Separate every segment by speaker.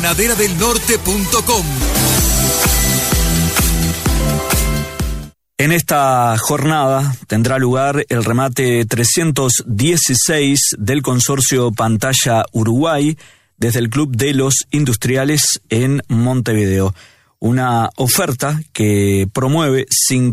Speaker 1: Ganaderadelnorte.com.
Speaker 2: En esta jornada tendrá lugar el remate 316 del consorcio Pantalla Uruguay desde el Club de los Industriales en Montevideo. Una oferta que promueve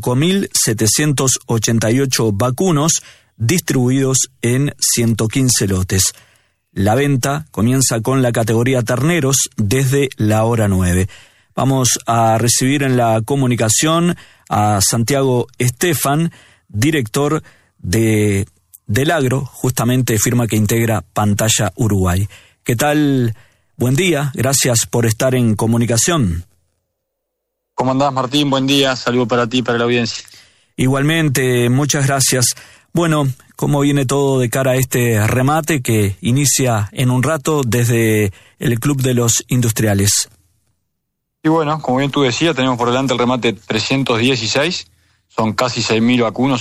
Speaker 2: 5.788 vacunos distribuidos en 115 lotes. La venta comienza con la categoría terneros desde la hora 9. Vamos a recibir en la comunicación a Santiago Estefan, director del Agro, justamente firma que integra Pantalla Uruguay. ¿Qué tal? Buen día, gracias por estar en comunicación.
Speaker 3: ¿Cómo andás, Martín? Buen día, saludo para ti y para la audiencia.
Speaker 2: Igualmente, muchas gracias. Bueno, ¿cómo viene todo de cara a este remate que inicia en un rato desde el Club de los Industriales?
Speaker 3: Y bueno, como bien tú decías, tenemos por delante el remate 316, son casi 6.000 vacunos,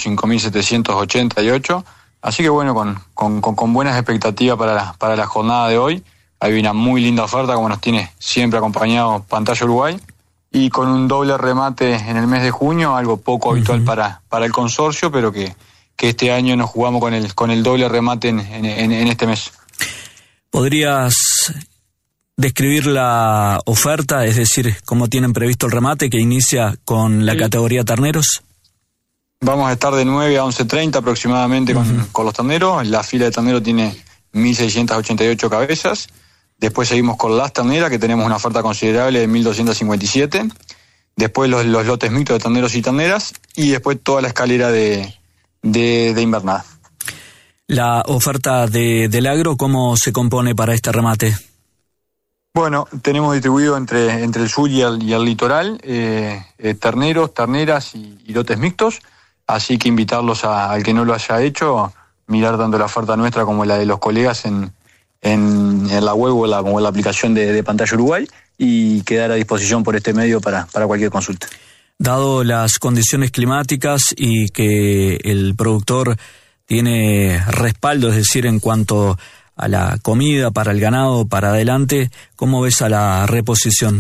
Speaker 3: 5.788, así que bueno, con buenas expectativas para la jornada de hoy. Hay una muy linda oferta, como nos tiene siempre acompañado Pantalla Uruguay, y con un doble remate en el mes de junio, algo poco habitual para el consorcio, pero que este año nos jugamos con el doble remate en este mes.
Speaker 2: ¿Podrías describir la oferta, es decir, cómo tienen previsto el remate que inicia con la categoría terneros?
Speaker 3: Vamos a estar de 9 a 11:30 aproximadamente con los terneros. La fila de terneros tiene 1.688 cabezas. Después seguimos con las terneras, que tenemos una oferta considerable de 1.257. Después los lotes mixtos de terneros y terneras. Y después toda la escalera de invernada.
Speaker 2: La oferta del Agro, ¿cómo se compone para este remate?
Speaker 3: Bueno, tenemos distribuido entre el sur y el litoral terneros, terneras y lotes mixtos. Así que invitarlos al que no lo haya hecho, mirar tanto la oferta nuestra como la de los colegas en la web o en la aplicación de Pantalla Uruguay, y quedar a disposición por este medio para cualquier consulta.
Speaker 2: Dado las condiciones climáticas y que el productor tiene respaldo, es decir, en cuanto a la comida para el ganado, para adelante, ¿cómo ves a la reposición?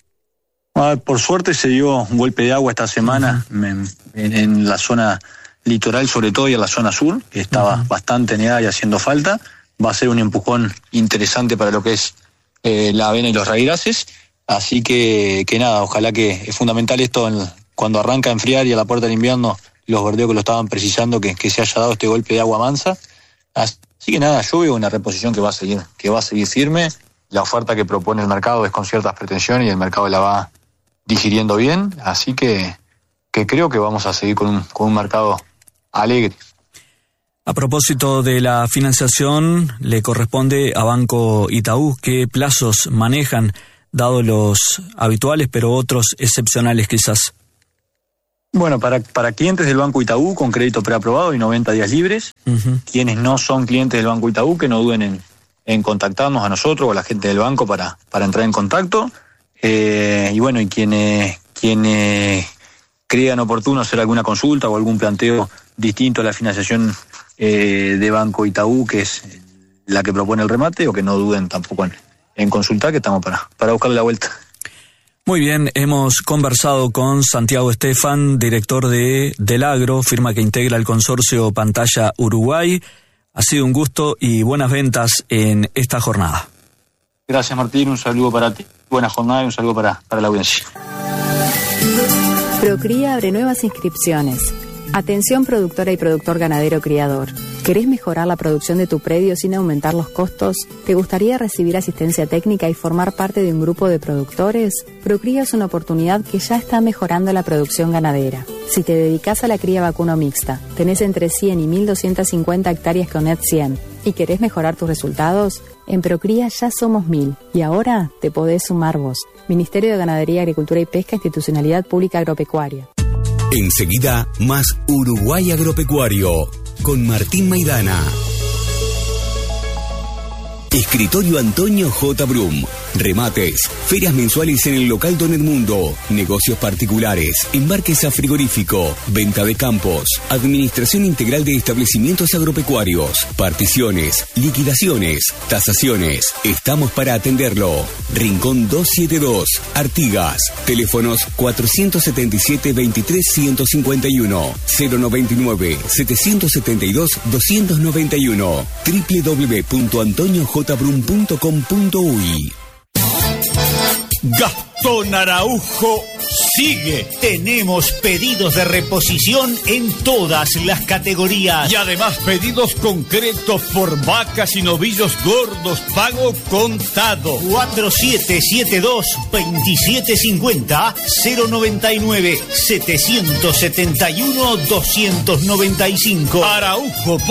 Speaker 3: Por suerte se dio un golpe de agua esta semana en la zona litoral, sobre todo, y en la zona sur, que estaba bastante negada y haciendo falta. Va a ser un empujón interesante para lo que es la avena y los raíces. Así que nada, ojalá que es fundamental esto cuando arranca a enfriar y a la puerta del invierno, los verdeos que lo estaban precisando, que se haya dado este golpe de agua mansa. Así que nada, yo veo una reposición que va a seguir firme. La oferta que propone el mercado es con ciertas pretensiones y el mercado la va digiriendo bien. Así que creo que vamos a seguir con un mercado alegre.
Speaker 2: A propósito de la financiación, le corresponde a Banco Itaú. ¿Qué plazos manejan, dado los habituales, pero otros excepcionales quizás?
Speaker 3: Bueno, para clientes del Banco Itaú con crédito preaprobado y 90 días libres. Quienes no son clientes del Banco Itaú, que no duden en contactarnos a nosotros o a la gente del banco para entrar en contacto. Y bueno, y quienes crean oportuno hacer alguna consulta o algún planteo distinto a la financiación de Banco Itaú, que es la que propone el remate, o que no duden tampoco en consultar, que estamos para buscarle la vuelta.
Speaker 2: Muy bien, hemos conversado con Santiago Estefan, director del Agro, firma que integra el consorcio Pantalla Uruguay. Ha sido un gusto y buenas ventas en esta jornada.
Speaker 3: Gracias, Martín, un saludo para ti. Buena jornada y un saludo para la audiencia.
Speaker 4: Procría abre nuevas inscripciones. Atención productora y productor ganadero criador. ¿Querés mejorar la producción de tu predio sin aumentar los costos? ¿Te gustaría recibir asistencia técnica y formar parte de un grupo de productores? Procría es una oportunidad que ya está mejorando la producción ganadera. Si te dedicas a la cría vacuno mixta, tenés entre 100 y 1.250 hectáreas con Net 100 y querés mejorar tus resultados, en Procría ya somos 1.000 y ahora te podés sumar vos. Ministerio de Ganadería, Agricultura y Pesca, Institucionalidad Pública Agropecuaria.
Speaker 1: Enseguida, más Uruguay Agropecuario, con Martín Maidana. Escritorio Antonio J. Brum, remates, ferias mensuales en el local Don Edmundo, negocios particulares, embarques a frigorífico, venta de campos, administración integral de establecimientos agropecuarios, particiones, liquidaciones, tasaciones. Estamos para atenderlo. Rincón 272, Artigas. Teléfonos 477-23-151, 099-772-291, www.antoniojbrun.com.uy.
Speaker 5: Gastón Araujo sigue. Tenemos pedidos de reposición en todas las categorías. Y además pedidos concretos por vacas y novillos gordos, pago contado. 4772-2750, 099-771-295. Araujo.